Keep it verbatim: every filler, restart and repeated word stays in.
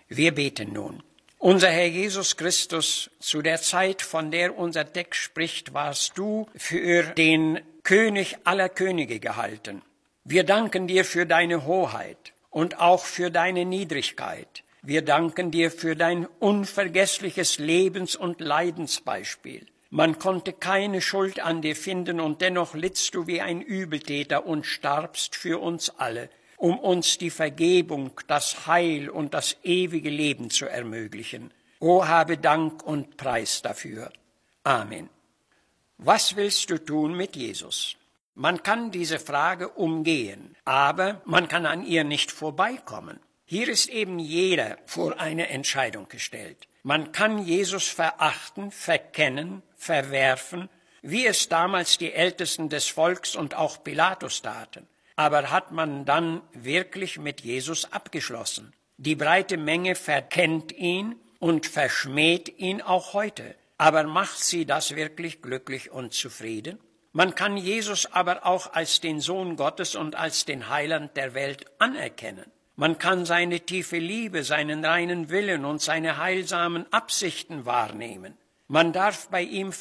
Wir beten nun. Unser Herr Jesus Christus, zu der Zeit, von der unser Text spricht, warst du für den König aller Könige gehalten. Wir danken dir für deine Hoheit und auch für deine Niedrigkeit. Wir danken dir für dein unvergessliches Lebens- und Leidensbeispiel. Man konnte keine Schuld an dir finden, und dennoch littst du wie ein Übeltäter und starbst für uns alle, um uns die Vergebung, das Heil und das ewige Leben zu ermöglichen. O habe Dank und Preis dafür. Amen. Was willst du tun mit Jesus? Man kann diese Frage umgehen, aber man kann an ihr nicht vorbeikommen. Hier ist eben jeder vor eine Entscheidung gestellt. Man kann Jesus verachten, verkennen, verwerfen, wie es damals die Ältesten des Volks und auch Pilatus taten. Aber hat man dann wirklich mit Jesus abgeschlossen? Die breite Menge verkennt ihn und verschmäht ihn auch heute. Aber macht sie das wirklich glücklich und zufrieden? Man kann Jesus aber auch als den Sohn Gottes und als den Heiland der Welt anerkennen. Man kann seine tiefe Liebe, seinen reinen Willen und seine heilsamen Absichten wahrnehmen. Man darf bei ihm